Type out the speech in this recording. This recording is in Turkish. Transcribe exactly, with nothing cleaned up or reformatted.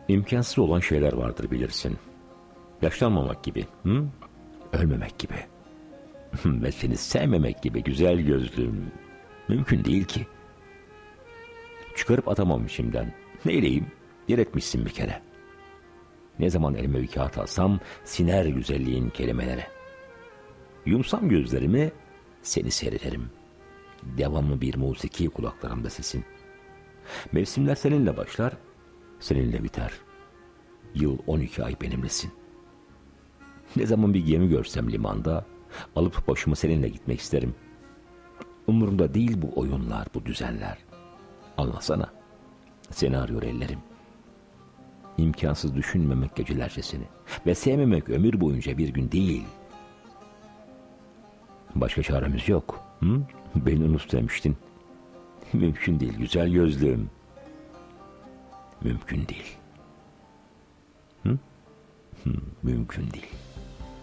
İmkansız olan şeyler vardır bilirsin. Yaşlanmamak gibi, hı? Ölmemek gibi. Ve seni sevmemek gibi güzel gözlüm. Mümkün değil ki. Çıkarıp atamam şimdiden. Neyleyim? Yer etmişsin bir kere. Ne zaman elime bir kağıt alsam siner güzelliğin kelimelere. Yumsam gözlerimi seni seyrederim. Devamlı bir musiki kulaklarımda sesin. Mevsimler seninle başlar, seninle biter. Yıl on iki ay benimlesin. Ne zaman bir gemi görsem limanda, alıp başımı seninle gitmek isterim. Umurumda değil bu oyunlar, bu düzenler. Anlasana, seni arıyor ellerim. İmkansız düşünmemek gecelerce seni. Ve sevmemek ömür boyunca bir gün değil. Başka çaremiz yok. Hı? Beni unut demiştin. Mümkün değil güzel gözlüm. Mümkün değil. Hı? Hı, mümkün değil.